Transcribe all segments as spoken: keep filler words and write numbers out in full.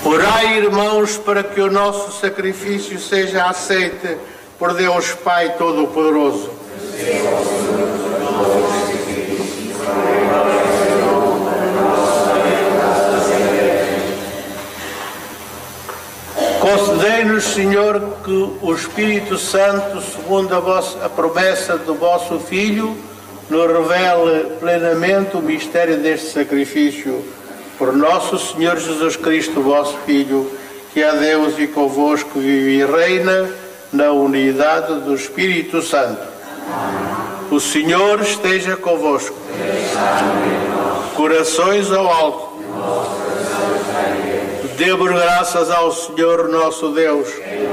Orai, irmãos, para que o nosso sacrifício seja aceite por Deus Pai Todo-Poderoso. Concedei-nos, Senhor, que o Espírito Santo, segundo a, vossa, a promessa do vosso Filho, nos revele plenamente o mistério deste sacrifício. Por nosso Senhor Jesus Cristo, vosso Filho, que é Deus e convosco vive e reina na unidade do Espírito Santo. O Senhor esteja convosco. Corações ao alto. Demos graças ao Senhor nosso Deus.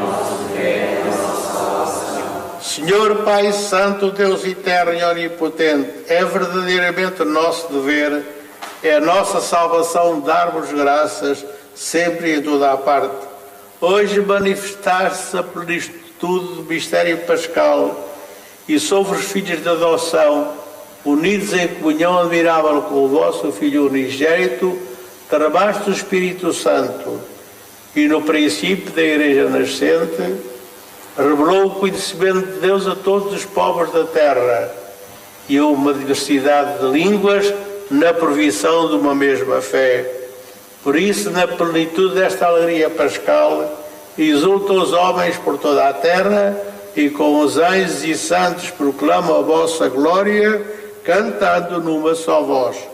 Senhor Pai Santo, Deus eterno e onipotente, é verdadeiramente nosso dever, é a nossa salvação dar-vos graças sempre e em toda a parte. Hoje manifestar-se a plenitude do mistério pascal e sobre os filhos de adoção, unidos em comunhão admirável com o vosso Filho unigênito, derramaste o Espírito Santo e no princípio da Igreja nascente revelou o conhecimento de Deus a todos os povos da terra e a uma diversidade de línguas na provisão de uma mesma fé. Por isso, na plenitude desta alegria pascal, exulta os homens por toda a terra e com os anjos e santos proclamam a vossa glória, cantando numa só voz.